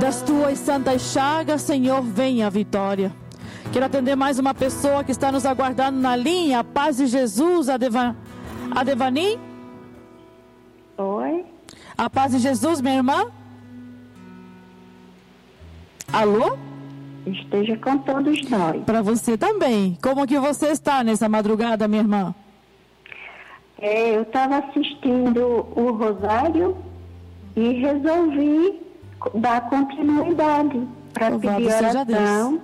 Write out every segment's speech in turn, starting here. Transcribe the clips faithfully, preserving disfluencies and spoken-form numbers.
Das tuas santas chagas, Senhor, venha a vitória. Quero atender mais uma pessoa que está nos aguardando na linha. A paz de Jesus, a, Deva... a Devani? Oi? A paz de Jesus, minha irmã? Alô? Esteja com todos nós. Para você também. Como que você está nessa madrugada, minha irmã? É, eu estava assistindo o Rosário e resolvi dar continuidade para pedir oração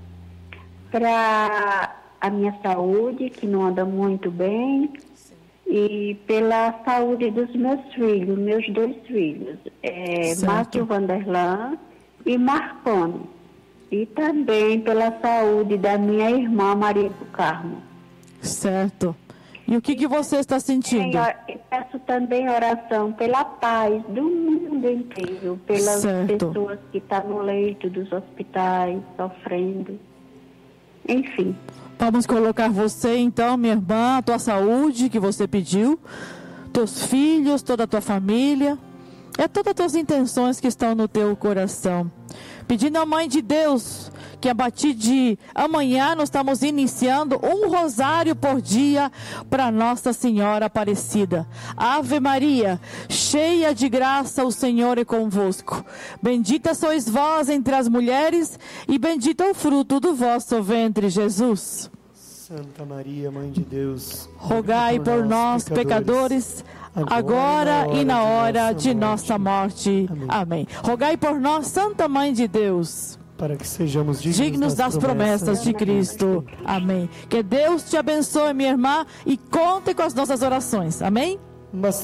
para a minha saúde, que não anda muito bem, e pela saúde dos meus filhos, meus dois filhos, é, Márcio Vanderlan e Marconi. E também pela saúde da minha irmã Maria do Carmo. Certo. E o que, que você está sentindo? Eu peço também oração pela paz do mundo inteiro, pelas certo. pessoas que estão no leito dos hospitais, sofrendo. Enfim. Vamos colocar você então, minha irmã, a tua saúde que você pediu, teus filhos, toda a tua família, é todas as tuas intenções que estão no teu coração. Pedindo à Mãe de Deus que a partir de amanhã nós estamos iniciando um rosário por dia para Nossa Senhora Aparecida. Ave Maria, cheia de graça, o Senhor é convosco. Bendita sois vós entre as mulheres e bendito é o fruto do vosso ventre, Jesus. Santa Maria, Mãe de Deus, rogai por, por nós, pecadores, pecadores agora, agora e na hora de nossa morte. Amém. Amém. Rogai por nós, Santa Mãe de Deus, para que sejamos dignos, dignos das, das promessas, promessas de Cristo. Amém. Que Deus te abençoe, minha irmã, e conte com as nossas orações. Amém. Bastante